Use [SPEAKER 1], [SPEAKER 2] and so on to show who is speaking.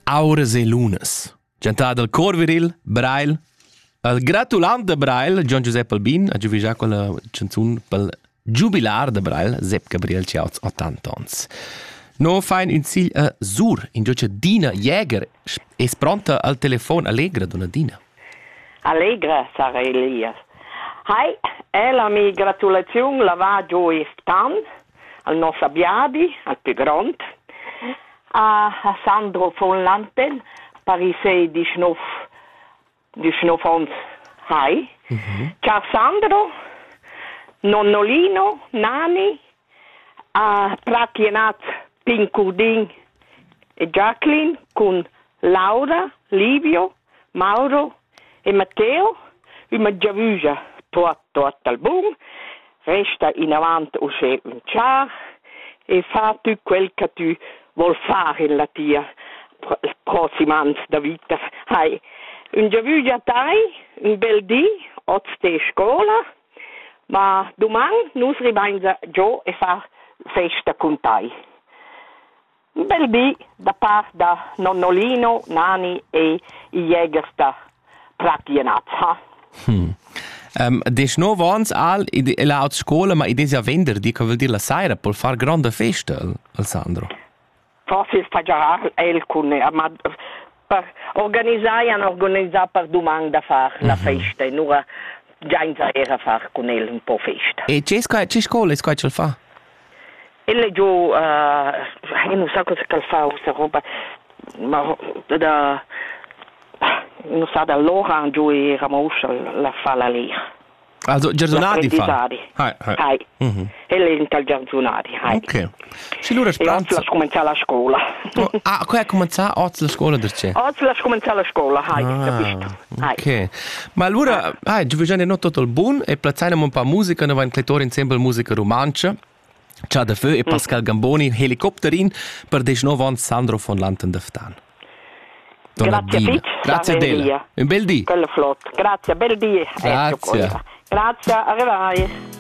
[SPEAKER 1] Aures e lunes. Giantada del cor viril, Braille. Il gratulant de Braille, Gian Giuseppe Albin, ha già già quella canzone per giubilar de Braille, Sepp Gabriel Ciauz 80 ans. No fain un sil a Sur, in gioce Dina Jäger, è pronta al telefono allegra d'una Dina.
[SPEAKER 2] Allegra, Sara Elias. Hai, la mia gratulazione la va giù al nostro Biadi, al più grande, a Sandro von Lanten, Parisei di Schnofons. Hai. Ciao Sandro, nonnolino, nani, a Prachienat, Pincurdin e Jacqueline, con Laura, Livio, Mauro e Matteo, e già visto tutto al boom, resta in avanti o c'è un ciao e fa tu quel che tu vuoi fare la tia prossima anno da vita. Hai un già visto a te, un bel dì, oggi scuola, ma domani noi rimangiamo giù e fa festa con te. Un bel dì da parte da nonnolino, nani e i jägers da Prachienat.
[SPEAKER 1] Des no vans al la scuola, ma idea vender di che vuol dire la sera per far grande festa, Alessandro.
[SPEAKER 2] Forse sta già ma per organizzare per domani da fare la festa, e non già in sera fare con lui un po' festa.
[SPEAKER 1] E c'è scuola ce la fa?
[SPEAKER 2] E giù, io non so cosa fa questa roba, ma non so da allora giù eravamo la fa la lì.
[SPEAKER 1] Also giardinati fa?
[SPEAKER 2] Hai. E lei in giardinati, hai.
[SPEAKER 1] Ok. Sì, allora
[SPEAKER 2] e oggi la cominciare la scuola.
[SPEAKER 1] Come è cominciata oggi la scuola da c'è?
[SPEAKER 2] Oggi la cominciare la scuola, hai, capito?
[SPEAKER 1] Ok. Ma allora, già già non tutto il buon e plazzaiamo un po' musica, noi abbiamo insieme musica romancia. Ciao da Feu e Pascal Gamboni, helicopterin per dei nuovi Sandro von Lanten d'Aftan.
[SPEAKER 2] Grazie,
[SPEAKER 1] grazie a te. Un bel dì.
[SPEAKER 2] Quello flotto. Grazie, bel dì.
[SPEAKER 1] Grazie.
[SPEAKER 2] Grazie, arrivederci.